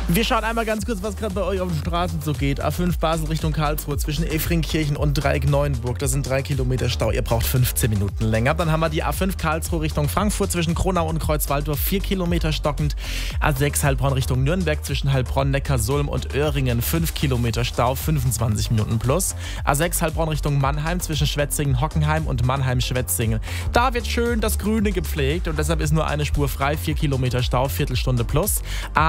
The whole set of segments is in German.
Wir schauen einmal ganz kurz, was gerade bei euch auf den Straßen so geht. A5 Basel Richtung Karlsruhe zwischen Efringkirchen und Dreieck Neuenburg. Das sind 3 Kilometer Stau. Ihr braucht 15 Minuten länger. Dann haben wir die A5 Karlsruhe Richtung Frankfurt zwischen Kronau und Kreuzwaldorf 4 Kilometer stockend. A6 Heilbronn Richtung Nürnberg zwischen Heilbronn, Neckarsulm und Öhringen 5 Kilometer Stau, 25 Minuten plus. A6 Heilbronn Richtung Mannheim zwischen Schwetzingen, Hockenheim und Mannheim-Schwetzingen. Da wird schön das Grüne gepflegt und deshalb ist nur eine Spur frei. 4 Kilometer Stau, Viertelstunde plus.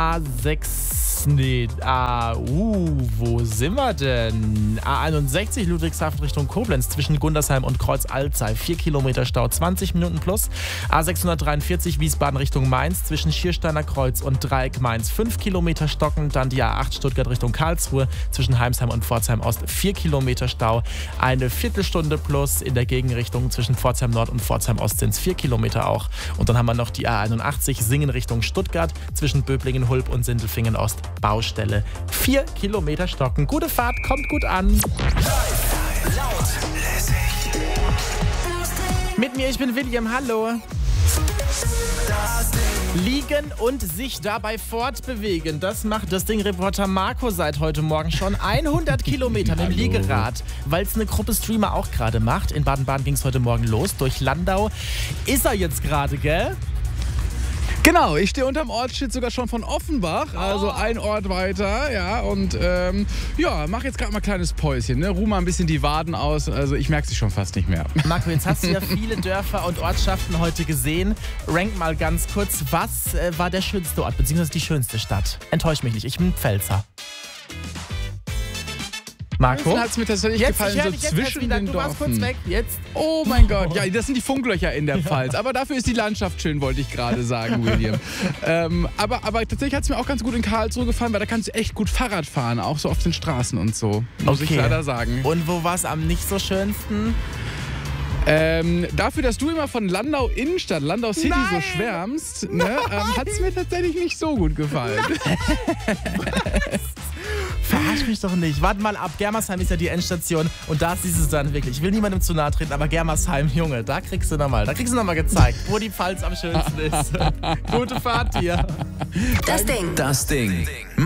Wo sind wir denn? A61 Ludwigshafen Richtung Koblenz zwischen Gundersheim und Kreuz-Alzey 4 Kilometer Stau, 20 Minuten plus. A643 Wiesbaden Richtung Mainz zwischen Schiersteiner Kreuz und Dreieck Mainz 5 Kilometer stocken. Dann die A8 Stuttgart Richtung Karlsruhe zwischen Heimsheim und Pforzheim Ost 4 Kilometer Stau, eine Viertelstunde plus. In der Gegenrichtung zwischen Pforzheim Nord und Pforzheim Ost sind es 4 Kilometer auch. Und dann haben wir noch die A81 Singen Richtung Stuttgart zwischen Böblingen, Hulb und Sindelfingen Ost Baustelle 4 Kilometer stocken. Gute Fahrt, kommt gut an. Laut, lässig. Mit mir, ich bin William, hallo. Liegen und sich dabei fortbewegen. Das macht das Ding-Reporter Marco seit heute Morgen schon. 100 Kilometer mit dem Liegerad, weil es eine Gruppe Streamer auch gerade macht. In Baden-Baden ging es heute Morgen los. Durch Landau ist er jetzt gerade, gell? Genau, ich stehe unterm Ortsschild sogar schon von Offenbach, also ein Ort weiter, ja, und mach jetzt gerade mal ein kleines Päuschen, ne? Ruh mal ein bisschen die Waden aus, also ich merke sie schon fast nicht mehr. Marco, jetzt hast du ja viele Dörfer und Ortschaften heute gesehen. Rank mal ganz kurz, was war der schönste Ort, beziehungsweise die schönste Stadt? Enttäusch mich nicht, ich bin Pfälzer. Marco? Hat es mir tatsächlich gefallen, so zwischen den Du warst kurz Dörfern. weg, jetzt. Oh mein Gott, ja, das sind die Funklöcher in der Pfalz. Aber dafür ist die Landschaft schön, wollte ich gerade sagen, William. Aber tatsächlich hat es mir auch ganz gut in Karlsruhe gefallen, weil da kannst du echt gut Fahrrad fahren, auch so auf den Straßen und so, muss ich leider sagen. Und wo war es am nicht so schönsten? Dafür, dass du immer von Landau Innenstadt, Landau City so schwärmst, ne, hat es mir tatsächlich nicht so gut gefallen. Verarsch mich doch nicht. Warte mal ab. Germersheim ist ja die Endstation und da siehst du es dann wirklich. Ich will niemandem zu nahe treten, aber Germersheim, Junge, da kriegst du nochmal gezeigt, wo die Pfalz am schönsten ist. Gute Fahrt dir. Das Ding.